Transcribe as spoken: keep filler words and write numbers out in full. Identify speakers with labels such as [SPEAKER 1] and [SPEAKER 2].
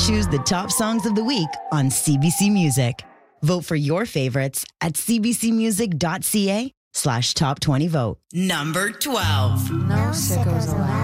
[SPEAKER 1] choose the top songs of the week on C B C Music. Vote for your favorites at cbcmusic.ca slash top 20 vote. Number twelve.
[SPEAKER 2] No sickos allowed.